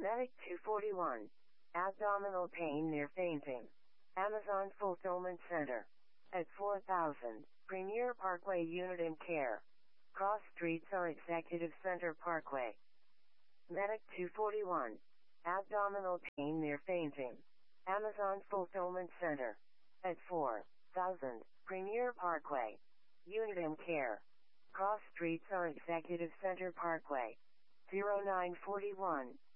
Medic 241. Abdominal pain near fainting. Amazon Fulfillment Center. At 4000 Premier Parkway Unit and Care. Cross Streets or Executive Center Parkway. Medic 241. Abdominal pain near fainting. Amazon Fulfillment Center. At 4000 Premier Parkway. Unit and Care. Cross Streets or Executive Center Parkway. 0941.